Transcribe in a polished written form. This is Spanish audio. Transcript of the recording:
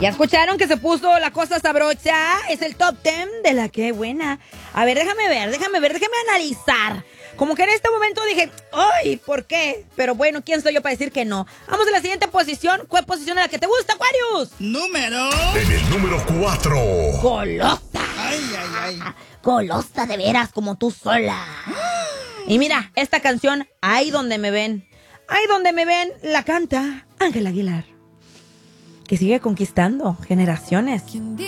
Ya escucharon que se puso la cosa sabrosa. Es el top 10 de la que buena. A ver, déjame analizar. Como que en este momento dije, ¡ay! ¿Por qué? Pero bueno, ¿quién soy yo para decir que no? Vamos a la siguiente posición. ¿Cuál posición es la que te gusta, Aquarius? En el número 4. Golosa. Ay. Golosa de veras, como tú sola. Y mira, esta canción, Ahí donde me ven. Ahí donde me ven, la canta Ángel Aguilar. Que sigue conquistando generaciones.